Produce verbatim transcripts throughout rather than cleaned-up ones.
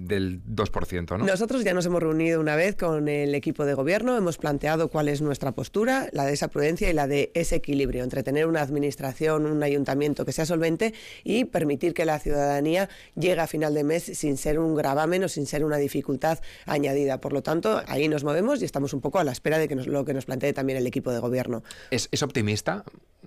del dos por ciento, ¿no? Nosotros ya nos hemos reunido una vez con el equipo de gobierno, hemos planteado cuál es nuestra postura, la de esa prudencia y la de ese equilibrio entre tener una administración, un ayuntamiento que sea solvente y permitir que la ciudadanía llegue a final de mes sin ser un gravamen o sin ser una dificultad añadida. Por lo tanto, ahí nos movemos y estamos un poco a la espera de que nos, lo que nos plantee también el equipo de gobierno. ¿Es, es optimista?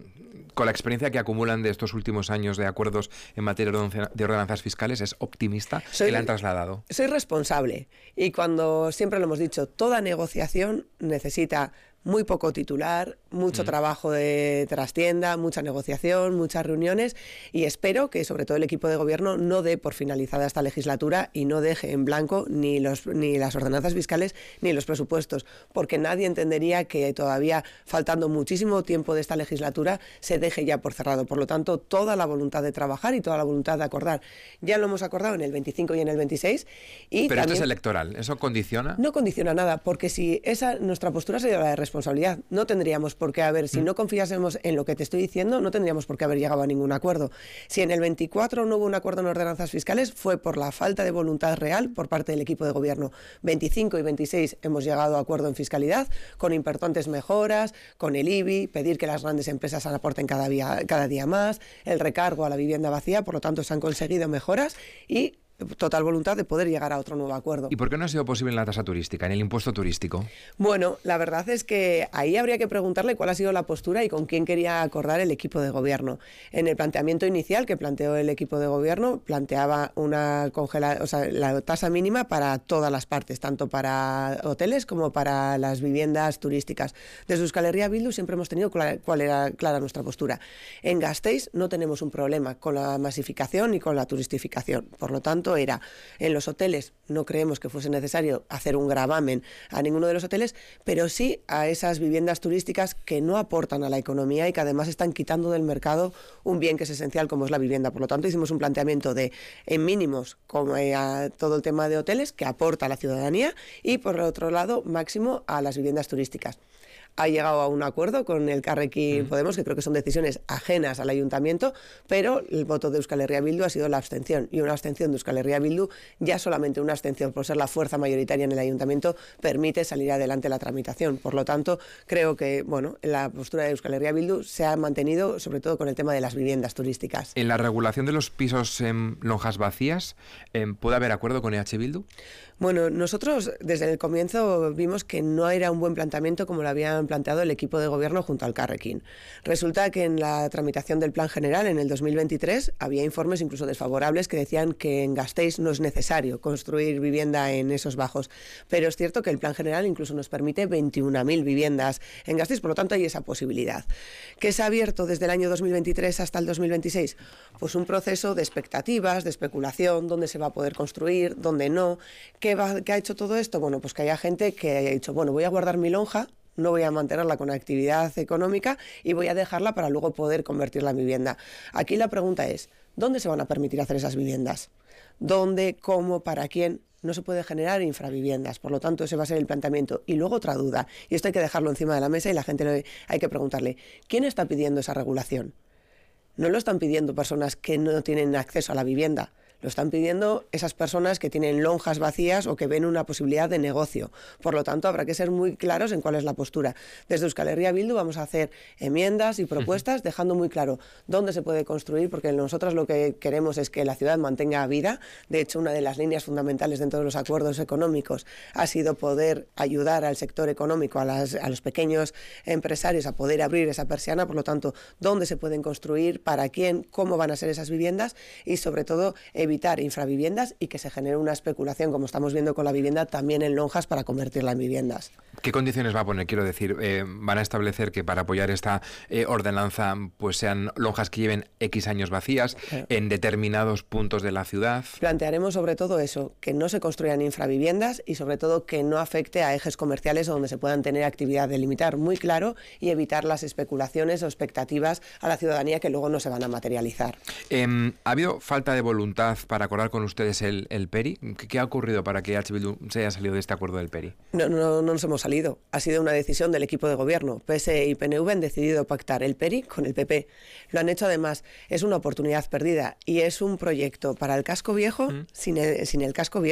Con la experiencia que acumulan de estos últimos años de acuerdos en materia de ordenanzas fiscales, ¿es optimista? Soy, ¿Qué le han trasladado? Soy responsable y cuando siempre lo hemos dicho, toda negociación necesita muy poco titular, mucho mm. trabajo de trastienda, mucha negociación, muchas reuniones y espero que sobre todo el equipo de gobierno no dé por finalizada esta legislatura y no deje en blanco ni, los, ni las ordenanzas fiscales ni los presupuestos, porque nadie entendería que todavía faltando muchísimo tiempo de esta legislatura se deje ya por cerrado. Por lo tanto, toda la voluntad de trabajar y toda la voluntad de acordar. Ya lo hemos acordado en el veinticinco y en el veintiséis. Y Pero también, esto es electoral, ¿eso condiciona? No condiciona nada, porque si esa nuestra postura sería la de responsabilidad, no tendríamos por qué haber, si no confiásemos en lo que te estoy diciendo, no tendríamos por qué haber llegado a ningún acuerdo. Si en el veinticuatro no hubo un acuerdo en ordenanzas fiscales, fue por la falta de voluntad real por parte del equipo de gobierno. veinticinco y veintiséis hemos llegado a acuerdo en fiscalidad, con importantes mejoras, con el I B I, pedir que las grandes empresas aporten cada día, cada día más, el recargo a la vivienda vacía, por lo tanto se han conseguido mejoras y total voluntad de poder llegar a otro nuevo acuerdo. ¿Y por qué no ha sido posible en la tasa turística, en el impuesto turístico? Bueno, la verdad es que ahí habría que preguntarle cuál ha sido la postura y con quién quería acordar el equipo de gobierno. En el planteamiento inicial que planteó el equipo de gobierno, planteaba una congela, o sea, la tasa mínima para todas las partes, tanto para hoteles como para las viviendas turísticas. Desde Euskal Herria Bildu siempre hemos tenido clara, cuál era clara nuestra postura. En Gasteiz no tenemos un problema con la masificación y con la turistificación. Por lo tanto, era en los hoteles, no creemos que fuese necesario hacer un gravamen a ninguno de los hoteles, pero sí a esas viviendas turísticas que no aportan a la economía y que además están quitando del mercado un bien que es esencial como es la vivienda. Por lo tanto, hicimos un planteamiento de en mínimos como eh, a todo el tema de hoteles que aporta a la ciudadanía y por el otro lado máximo a las viviendas turísticas. Ha llegado a un acuerdo con el Elkarrekin Podemos, que creo que son decisiones ajenas al ayuntamiento, pero el voto de Euskal Herria Bildu ha sido la abstención, y una abstención de Euskal Herria Bildu, ya solamente una abstención por ser la fuerza mayoritaria en el ayuntamiento, permite salir adelante la tramitación. Por lo tanto, creo que bueno, la postura de Euskal Herria Bildu se ha mantenido, sobre todo con el tema de las viviendas turísticas. En la regulación de los pisos en lonjas vacías, ¿puede haber acuerdo con E H Bildu? Bueno, nosotros desde el comienzo vimos que no era un buen planteamiento como lo habían planteado el equipo de gobierno junto al Elkarrekin. Resulta que en la tramitación del Plan General en el dos mil veintitrés había informes incluso desfavorables que decían que en Gasteiz no es necesario construir vivienda en esos bajos, pero es cierto que el Plan General incluso nos permite veintiuna mil viviendas en Gasteiz, por lo tanto hay esa posibilidad. ¿Qué se ha abierto desde el año dos mil veintitrés hasta el dos mil veintiséis? Pues un proceso de expectativas, de especulación, dónde se va a poder construir, dónde no. ¿Qué, va, ¿Qué ha hecho todo esto? Bueno, pues que haya gente que haya dicho, bueno, voy a guardar mi lonja, no voy a mantenerla con actividad económica y voy a dejarla para luego poder convertirla en vivienda. Aquí la pregunta es, ¿dónde se van a permitir hacer esas viviendas? ¿Dónde, cómo, para quién? No se puede generar infraviviendas, por lo tanto ese va a ser el planteamiento. Y luego otra duda, y esto hay que dejarlo encima de la mesa y la gente le, hay que preguntarle, ¿quién está pidiendo esa regulación? No lo están pidiendo personas que no tienen acceso a la vivienda. Lo están pidiendo esas personas que tienen lonjas vacías o que ven una posibilidad de negocio. Por lo tanto, habrá que ser muy claros en cuál es la postura. Desde Euskal Herria Bildu vamos a hacer enmiendas y propuestas uh-huh. dejando muy claro dónde se puede construir, porque nosotros lo que queremos es que la ciudad mantenga vida. De hecho, una de las líneas fundamentales dentro de los acuerdos económicos ha sido poder ayudar al sector económico, a, las, a los pequeños empresarios a poder abrir esa persiana. Por lo tanto, dónde se pueden construir, para quién, cómo van a ser esas viviendas y, sobre todo, evitar evitar infraviviendas y que se genere una especulación, como estamos viendo con la vivienda, también en lonjas para convertirla en viviendas. ¿Qué condiciones va a poner? Quiero decir, eh, ¿van a establecer que para apoyar esta eh, ordenanza pues sean lonjas que lleven X años vacías claro. en determinados puntos de la ciudad? Plantearemos sobre todo eso, que no se construyan infraviviendas y sobre todo que no afecte a ejes comerciales donde se puedan tener actividad, delimitar muy claro y evitar las especulaciones o expectativas a la ciudadanía que luego no se van a materializar. Eh, ¿Ha habido falta de voluntad para acordar con ustedes el, el PERI? ¿Qué, ¿Qué ha ocurrido para que E H Bildu se haya salido de este acuerdo del PERI? No, no, no nos hemos salido. Ha sido una decisión del equipo de gobierno. P S E y P N V han decidido pactar el PERI con el P P. Lo han hecho además. Es una oportunidad perdida y es un proyecto para el casco viejo ¿Mm? sin, el, sin el casco viejo.